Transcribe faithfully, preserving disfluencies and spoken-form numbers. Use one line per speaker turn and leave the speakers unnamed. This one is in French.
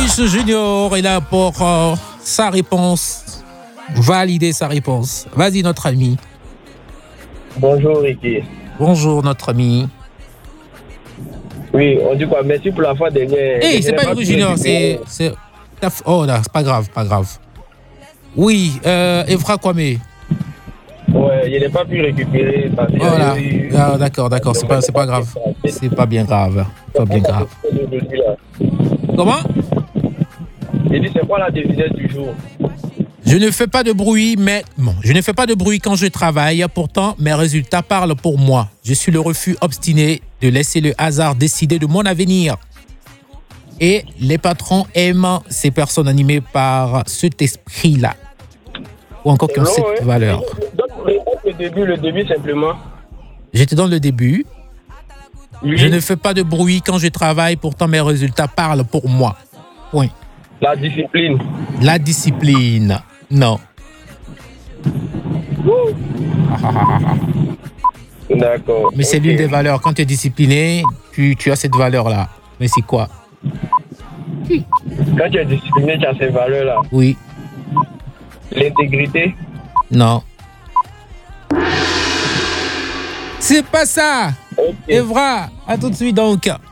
Maurice Junior est là pour euh, sa réponse. Valider sa réponse. Vas-y, notre ami.
Bonjour, Ricky.
Bonjour, notre ami.
Oui, on dit quoi? Merci pour la fois dernière.
Eh, hey, c'est pas Maurice Junior, c'est, c'est. Oh là, c'est pas grave, pas grave. Oui, euh, Evra Kwame.
Ouais, je n'ai pas pu récupérer. Parce
voilà.
Eu...
Ah, d'accord, d'accord, c'est pas, c'est pas grave. C'est pas bien grave. C'est pas bien grave. Comment?
J'ai dit, c'est quoi la devinette du jour?
Je ne fais pas de bruit, mais bon, je ne fais pas de bruit quand je travaille. Pourtant, mes résultats parlent pour moi. Je suis le refus obstiné de laisser le hasard décider de mon avenir. Et les patrons aiment ces personnes animées par cet esprit-là. Ou encore qui ont cette ouais. valeur.
Le début, le début simplement.
J'étais dans le début.
Oui.
Je ne fais pas de bruit quand je travaille. Pourtant, mes résultats parlent pour moi. Point.
La discipline.
La discipline. Non.
D'accord.
Mais c'est okay. l'une des valeurs. Quand tu es discipliné, tu, tu as cette valeur-là. Mais c'est quoi?
Quand tu es discipliné, tu as ces valeurs-là.
Oui.
L'intégrité?
Non. C'est pas ça. Okay. Evra, à tout de suite donc.